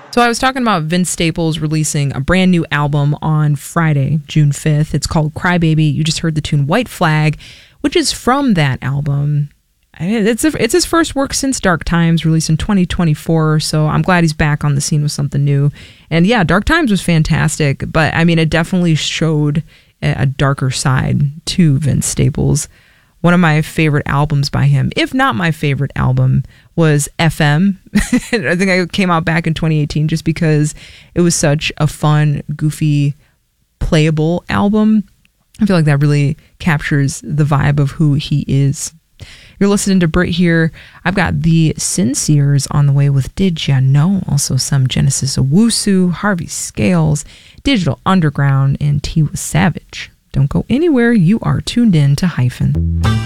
So I was talking about Vince Staples releasing a brand new album on Friday, June 5th. It's called Crybaby. You just heard the tune White Flag, which is from that album. It's his first work since Dark Times, released in 2024, so I'm glad he's back on the scene with something new. And yeah, Dark Times was fantastic, but I mean, it definitely showed a darker side to Vince Staples. One of my favorite albums by him, if not my favorite album, was FM. I think it came out back in 2018 just because it was such a fun, goofy, playable album. I feel like that really captures the vibe of who he is. You're listening to Brit here. I've got the Sinceres on the way with Did Ya Know? Also some Genesis Owusu, Harvey Scales, Digital Underground, and Tiwa Savage. Don't go anywhere. You are tuned in to Hyphen.